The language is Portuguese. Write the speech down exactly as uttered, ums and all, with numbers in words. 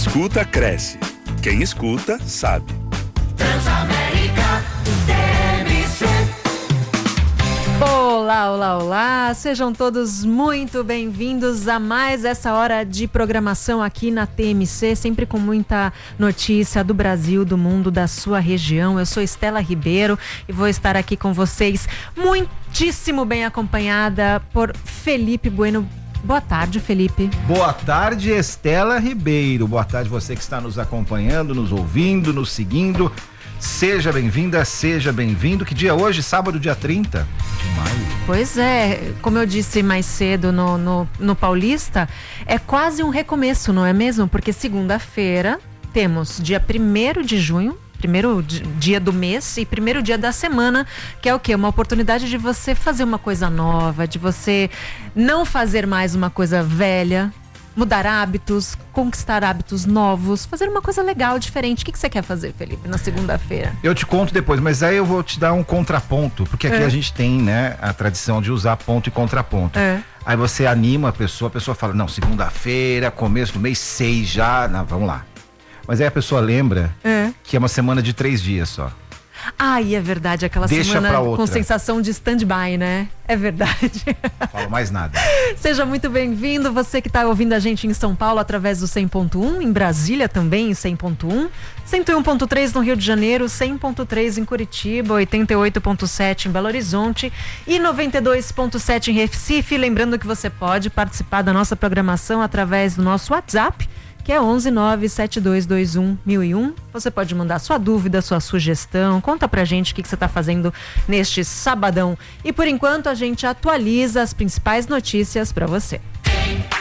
escuta, cresce. Quem escuta, sabe. Transamérica T M C. Olá, olá, olá, sejam todos muito bem-vindos a mais essa hora de programação aqui na T M C, sempre com muita notícia do Brasil, do mundo, da sua região. Eu sou Estela Ribeiro e vou estar aqui com vocês muitíssimo bem acompanhada por Felipe Bueno. Boa tarde, Felipe. Boa tarde, Estela Ribeiro. Boa tarde você que está nos acompanhando, nos ouvindo, nos seguindo. Seja bem-vinda, seja bem-vindo. Que dia é hoje? Sábado, dia trinta de maio. Pois é, como eu disse mais cedo no, no, no Paulista, é quase um recomeço, não é mesmo? Porque segunda-feira temos dia primeiro de junho, primeiro dia do mês e primeiro dia da semana, que é o quê? Uma oportunidade de você fazer uma coisa nova, de você não fazer mais uma coisa velha, mudar hábitos, conquistar hábitos novos, fazer uma coisa legal, diferente. O que, que você quer fazer, Felipe, na segunda-feira? Eu te conto depois, mas aí eu vou te dar um contraponto, porque aqui É. a gente tem, né, a tradição de usar ponto e contraponto. É. Aí você anima a pessoa, a pessoa fala, não, segunda-feira, começo do mês seis já, não, vamos lá. Mas aí a pessoa lembra É. que é uma semana de três dias só. Ai, é verdade, aquela Deixa semana pra outra. com sensação de stand-by, né? É verdade. Não falo mais nada. Seja muito bem-vindo, você que está ouvindo a gente em São Paulo através do cem ponto um, em Brasília também em cem ponto um, cento e um ponto três no Rio de Janeiro, cem ponto três em Curitiba, oitenta e oito ponto sete em Belo Horizonte e noventa e dois ponto sete em Recife. Lembrando que você pode participar da nossa programação através do nosso WhatsApp, que é onze nove sete dois dois um mil e um. Você pode mandar sua dúvida, sua sugestão, conta pra gente o que, que você está fazendo neste sabadão. E por enquanto a gente atualiza as principais notícias para você.